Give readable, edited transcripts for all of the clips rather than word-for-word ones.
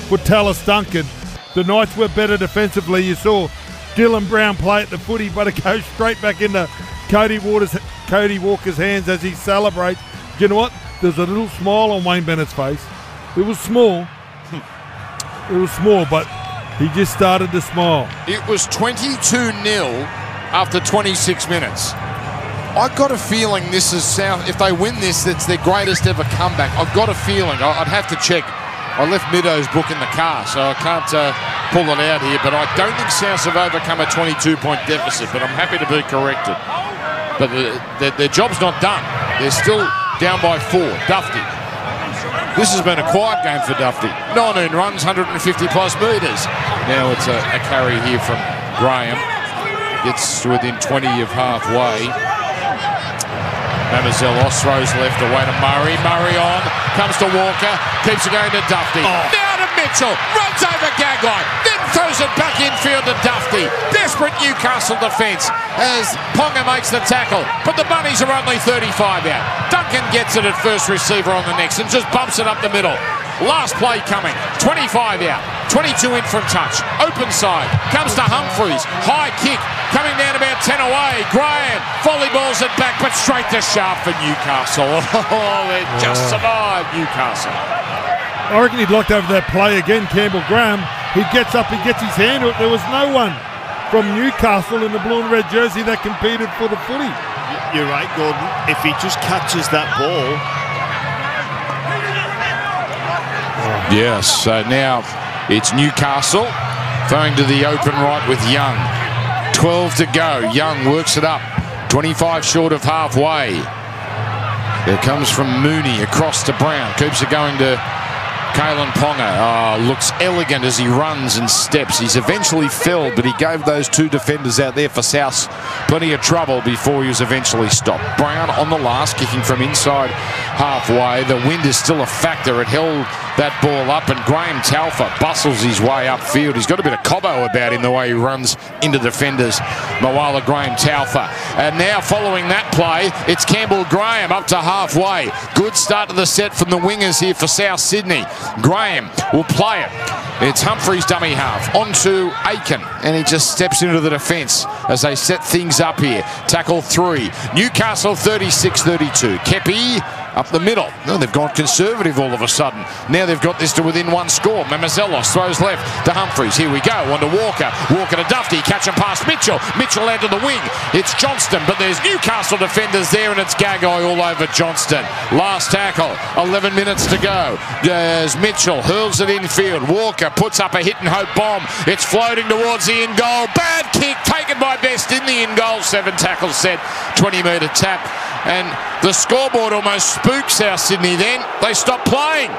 for Tallis Duncan. The Knights were better defensively. You saw Dylan Brown play at the footy, but it goes straight back into Cody Walker's hands as he celebrates. You know what? There's a little smile on Wayne Bennett's face. It was small. It was small, but he just started to smile. It was 22-0 after 26 minutes. I've got a feeling this is South. If they win this, it's their greatest ever comeback. I've got a feeling. I'd have to check. I left Middo's book in the car, so I can't pull it out here. But I don't think South have overcome a 22-point deficit. But I'm happy to be corrected. But their job's not done. They're still down by 4. Dufty. This has been a quiet game for Dufty. 19 runs, 150-plus metres. Now it's a carry here from Graham. Gets to within 20 of halfway. Mamazelos throws left away to Murray. Murray on, comes to Walker, keeps it going to Dufty. Now to Mitchell, runs over Gagai, then throws it back infield to Dufty. Desperate Newcastle defence as Ponga makes the tackle, but the bunnies are only 35 out. Duncan gets it at first receiver on the next and just bumps it up the middle. Last play coming, 25 out, 22 in from touch, open side, comes to Humphreys, high kick, coming down about 10 away, Graham, volleyballs it back, but straight to Sharp for Newcastle. Oh, they just survived Newcastle. I reckon he'd locked over that play again, Campbell Graham. He gets up, he gets his hand to it. There was no one from Newcastle in the blue and red jersey that competed for the footy. You're right, Gordon. If he just catches that ball. Yes, so now it's Newcastle throwing to the open right with Young. 12 to go. Young works it up. 25 short of halfway. There comes from Mooney across to Brown. Keeps it going to Kalen Ponga. Looks elegant as he runs and steps. He's eventually felled, but he gave those 2 defenders out there for South plenty of trouble before he was eventually stopped. Brown on the last, kicking from inside halfway. The wind is still a factor. It held that ball up, and Graham Talfa bustles his way upfield. He's got a bit of Cobbo about him, the way he runs into defenders. Moala Graham Talfa. And now following that play, it's Campbell Graham up to halfway. Good start to the set from the wingers here for South Sydney. Graham will play it. It's Humphreys dummy half onto Aiken, and he just steps into the defence as they set things up here. Tackle 3. Newcastle 36-32. Kepi up the middle. No, they've gone conservative all of a sudden. Now they've got this to within 1 score. Mamazelos throws left to Humphreys. Here we go. On to Walker. Walker to Dufty. Catch him past Mitchell. Mitchell out to the wing. It's Johnston, but there's Newcastle defenders there, and it's Gagai all over Johnston. Last tackle. 11 minutes to go. As Mitchell hurls it infield. Walker puts up a hit and hope bomb. It's floating towards the in goal. Bad kick taken by Best in the in goal. 7 tackles set. 20-metre tap. And the scoreboard almost spooked South Sydney then. They stopped playing.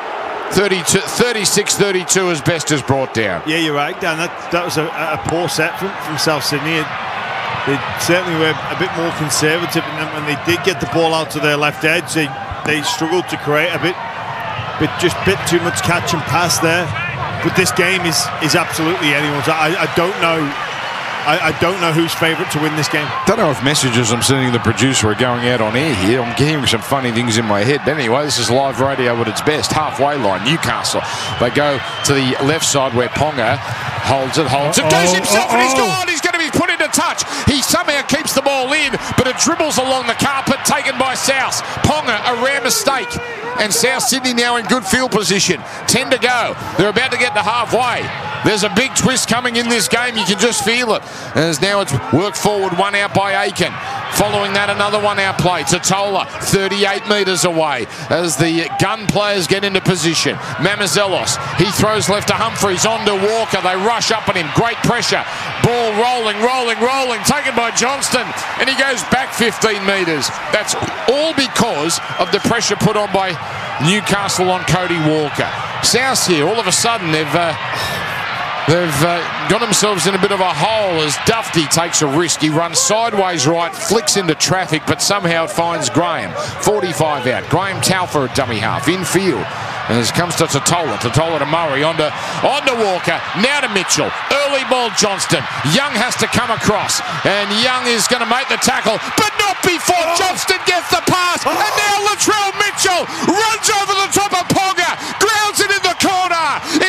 36-32 as Best is brought down. Yeah, you're right, Dan. That was a poor set from South Sydney. They certainly were a bit more conservative, and then when they did get the ball out to their left edge, they struggled to create a bit too much catch and pass there. But this game is absolutely anyone's. I don't know. I don't know who's favourite to win this game. Don't know if messages I'm sending the producer are going out on air here. I'm hearing some funny things in my head. But anyway, this is live radio at its best. Halfway line, Newcastle. They go to the left side where Ponga holds it, goes himself, and he's gone. He's going to be put into touch. He somehow keeps the ball in, but it dribbles along the carpet, taken by South. Ponga, a rare mistake. And South Sydney now in good field position. 10 to go. They're about to get to halfway. There's a big twist coming in this game. You can just feel it. As now it's worked forward, 1 out by Aiken. Following that, another 1 out play. Totola, 38 metres away. As the gun players get into position. Mamazelos, he throws left to Humphreys, on to Walker. They rush up at him. Great pressure. Ball rolling. Taken by Johnston. And he goes back 15 metres. That's all because of the pressure put on by Newcastle on Cody Walker. South here, all of a sudden, they've got themselves in a bit of a hole as Dufty takes a risk. He runs sideways right, flicks into traffic, but somehow it finds Graham. 45 out. Graham Talfa at dummy half. Infield. And as it comes to Totola to Murray, on to Walker, now to Mitchell. Early ball Johnston. Young has to come across, and Young is going to make the tackle, but not before Johnston gets the pass. And now Latrell Mitchell runs over the top of Ponga, grounds it in the corner.